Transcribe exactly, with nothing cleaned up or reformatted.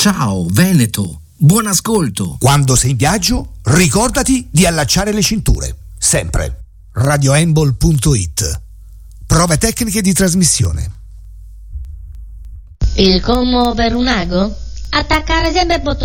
Ciao Veneto, buon ascolto. Quando sei in viaggio, ricordati di allacciare le cinture, sempre. radioembol punto it. Prove tecniche di trasmissione. Il commo per un ago? Attaccare sempre il bottone